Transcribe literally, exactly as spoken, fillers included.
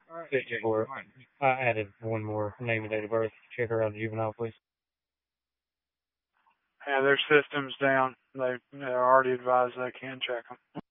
fifty for it. I added one more name and date of birth. Check her out, juvenile, please. Yeah, their system's down. They they're already advised they can't check them.